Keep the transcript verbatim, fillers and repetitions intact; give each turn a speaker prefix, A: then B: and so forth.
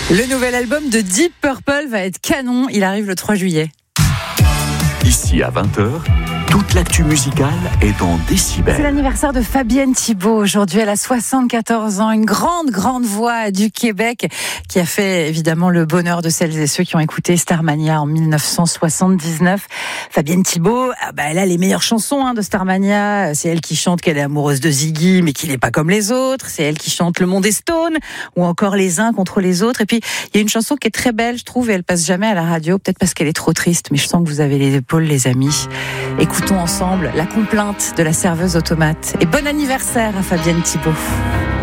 A: Le nouvel album de Deep Purple va être canon, il arrive le trois juillet.
B: Ici à vingt heures, toute l'actu musicale est dans Décibel.
A: C'est l'anniversaire de Fabienne Thibault. Aujourd'hui, elle a soixante-quatorze ans, une grande, grande voix du Québec qui a fait évidemment le bonheur de celles et ceux qui ont écouté Starmania en dix-neuf cent soixante-dix-neuf. Fabienne Thibault, ah bah, elle a les meilleures chansons hein, de Starmania. C'est elle qui chante qu'elle est amoureuse de Ziggy, mais qu'il n'est pas comme les autres. C'est elle qui chante Le Monde est Stone, ou encore Les uns contre les autres. Et puis, il y a une chanson qui est très belle, je trouve, et elle passe jamais à la radio, peut-être parce qu'elle est trop triste, mais je sens que vous avez les épaules, les amis. Écoutons ensemble La complainte de la serveuse automate. Et bon anniversaire à Fabienne Thibault.